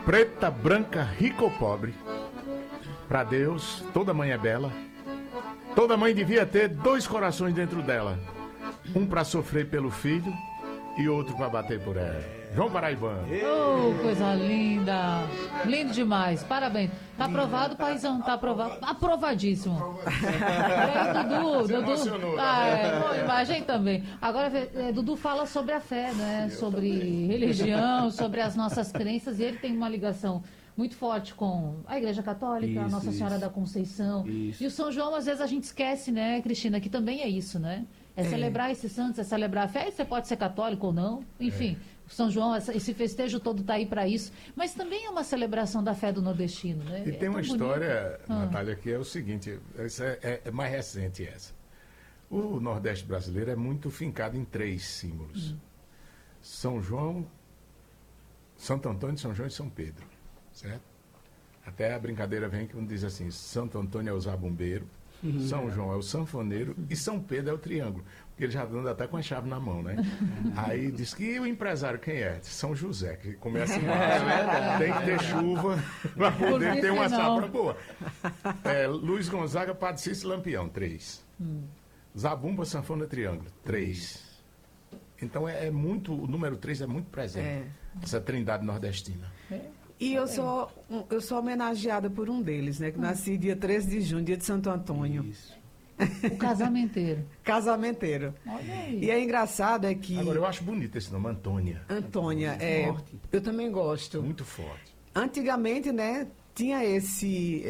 Preta, branca, rica ou pobre, para Deus, toda mãe é bela. Toda mãe devia ter 2 corações dentro dela. Um para sofrer pelo filho e outro para bater por ela. João Paraibano. Oh, coisa linda. Lindo demais. Parabéns. Tá aprovado, paizão. Tá aprovado. Aprovadíssimo. E aí, Dudu. Boa imagem também. Agora, Dudu fala sobre a fé, né? Sobre religião, sobre as nossas crenças. E ele tem uma ligação muito forte com a Igreja Católica, a Nossa Senhora da Conceição. Isso. E o São João, às vezes, a gente esquece, né, Cristina, que também é isso, né? É celebrar esses santos, é celebrar a fé. Aí você pode ser católico ou não, enfim. O São João, esse festejo todo está aí para isso. Mas também é uma celebração da fé do nordestino, né? E tem uma história, Natália, que é o seguinte, essa é mais recente essa. O Nordeste brasileiro é muito fincado em 3 símbolos. São João, Santo Antônio, São João e São Pedro. Certo? Até a brincadeira vem que um diz assim, Santo Antônio é o zabumbeiro, São João é o sanfoneiro e São Pedro é o triângulo. Porque ele já anda até com a chave na mão, né? Aí diz que e o empresário quem é? São José, que começa em março, tem que ter chuva para poder ter uma safra boa. Luiz Gonzaga, Padre Cícero, Lampião, 3. Zabumba, sanfona, triângulo, 3. Então muito, o número 3 é muito presente, essa trindade nordestina. E eu sou homenageada por um deles, né? Que nasci dia 13 de junho, dia de Santo Antônio. Isso. O casamenteiro. Casamenteiro. Olha aí. E é engraçado é que... Agora, eu acho bonito esse nome, Antônia. Antônia, forte. Eu também gosto. Muito forte. Antigamente, né, tinha esse...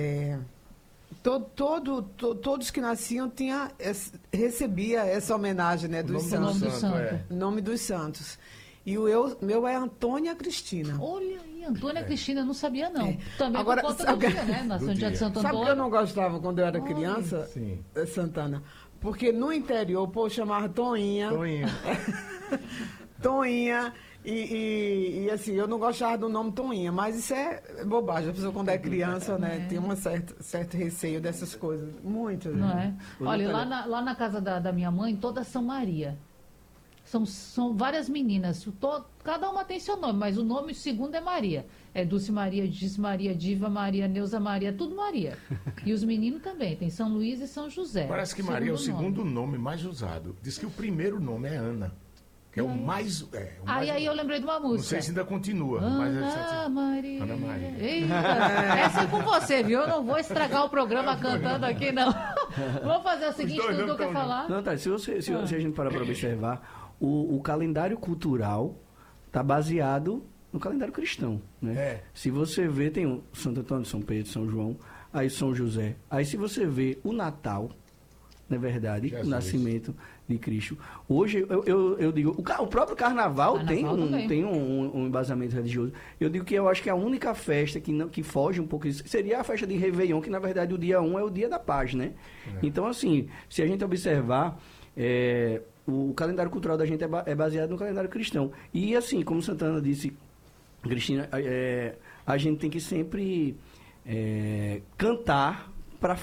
todos que nasciam recebia essa homenagem, né, dos santos. Nome dos santos. E o meu é Antônia Cristina. Olha aí, Antônia Cristina, eu não sabia não. Também agora, por conta do dia, né? Nasceu dia de Santo Antônio. Sabe que eu não gostava quando eu era criança, Santana? Porque no interior o povo chamava Toinha. Toinha. E assim, eu não gostava do nome Toinha, mas isso é bobagem. A pessoa quando é criança, né, tem um certo receio dessas coisas. Muito. Não é? Olha, lá na casa da minha mãe, todas são Maria. São várias meninas, cada uma tem seu nome, mas o nome segundo é Maria. É Dulce Maria, Diz Maria, Diva Maria, Neuza Maria, tudo Maria. E os meninos também, tem São Luís e São José. Parece que Maria é o segundo nome mais usado. Diz que o primeiro nome é Ana, que é o mais... Aí eu lembrei de uma música. Não sei se ainda continua. Ana Maria. Ana Maria. Eita, essa é com você, viu? Eu não vou estragar o programa cantando aqui, não. Vamos fazer o seguinte, Dudu quer falar? Não, tá, se a gente parar para observar... O calendário cultural está baseado no calendário cristão, né? Se você vê, tem o Santo Antônio, São Pedro, São João, aí São José. Aí se você vê o Natal, na verdade, Jesus. O nascimento de Cristo. Hoje, eu digo, o próprio Carnaval tem um embasamento religioso. Eu digo que eu acho que a única festa que foge um pouco disso seria a festa de Réveillon, que na verdade o dia 1 é o dia da paz, né? Então, assim, se a gente observar... O calendário cultural da gente é baseado no calendário cristão. E assim, como Santana disse, Cristina, a gente tem que sempre cantar